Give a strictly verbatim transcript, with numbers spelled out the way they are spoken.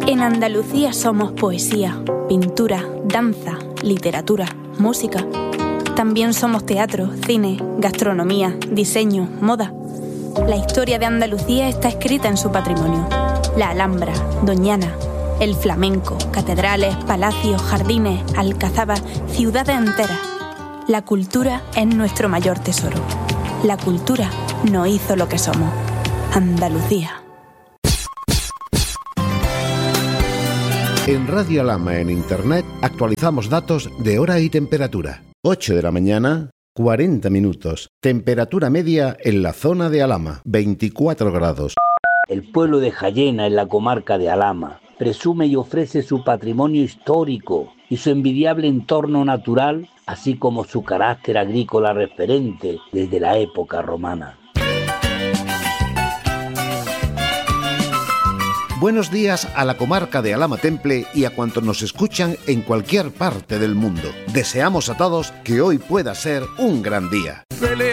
En Andalucía somos poesía, pintura, danza, literatura, música. También somos teatro, cine, gastronomía, diseño, moda. La historia de Andalucía está escrita en su patrimonio. La Alhambra, Doñana, el flamenco, catedrales, palacios, jardines, alcazabas, ciudades enteras. La cultura es nuestro mayor tesoro. La cultura nos hizo lo que somos. Andalucía. En Radio Alhama en Internet actualizamos datos de hora y temperatura. ocho de la mañana, cuarenta minutos. Temperatura media en la zona de Alhama, veinticuatro grados. El pueblo de Jayena, en la comarca de Alhama, presume y ofrece su patrimonio histórico y su envidiable entorno natural, así como su carácter agrícola referente desde la época romana. Buenos días a la comarca de Alhama Temple y a cuantos nos escuchan en cualquier parte del mundo. Deseamos a todos que hoy pueda ser un gran día.